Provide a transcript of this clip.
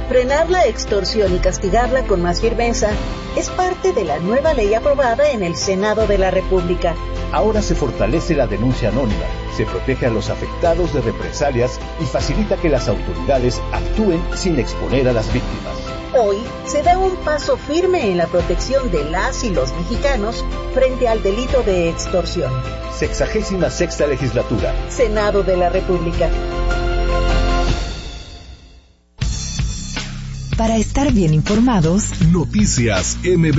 Frenar la extorsión y castigarla con más firmeza es parte de la nueva ley aprobada en el Senado de la República. Ahora se fortalece la denuncia anónima, se protege a los afectados de represalias y facilita que las autoridades actúen sin exponer a las víctimas. Hoy se da un paso firme en la protección de las y los mexicanos frente al delito de extorsión. 66ª Legislatura. Senado de la República. Para estar bien informados, Noticias MB.